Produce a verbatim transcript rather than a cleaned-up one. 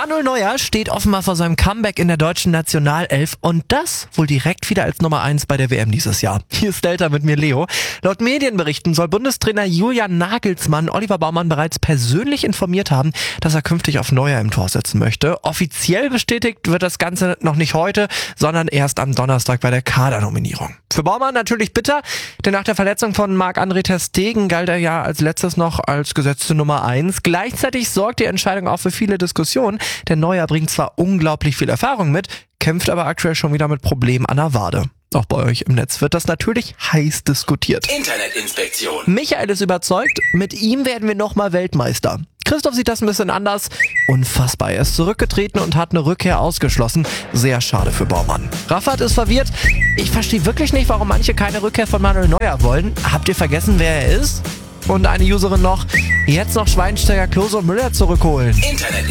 Manuel Neuer steht offenbar vor seinem Comeback in der deutschen Nationalelf und das wohl direkt wieder als Nummer eins bei der W M dieses Jahr. Hier ist Delta mit mir Leo. Laut Medienberichten soll Bundestrainer Julian Nagelsmann Oliver Baumann bereits persönlich informiert haben, dass er künftig auf Neuer im Tor setzen möchte. Offiziell bestätigt wird das Ganze noch nicht heute, sondern erst am Donnerstag bei der Kadernominierung. Für Baumann natürlich bitter, denn nach der Verletzung von Marc-André ter Stegen galt er ja als letztes noch als gesetzte Nummer eins. Gleichzeitig sorgt die Entscheidung auch für viele Diskussionen. Der Neuer bringt zwar unglaublich viel Erfahrung mit, kämpft aber aktuell schon wieder mit Problemen an der Wade. Auch bei euch im Netz wird das natürlich heiß diskutiert. Internetinspektion. Michael ist überzeugt, mit ihm werden wir nochmal Weltmeister. Christoph sieht das ein bisschen anders. Unfassbar, er ist zurückgetreten und hat eine Rückkehr ausgeschlossen. Sehr schade für Baumann. Raffat ist verwirrt. Ich verstehe wirklich nicht, warum manche keine Rückkehr von Manuel Neuer wollen. Habt ihr vergessen, wer er ist? Und eine Userin noch, jetzt noch Schweinsteiger, Klose und Müller zurückholen. Internet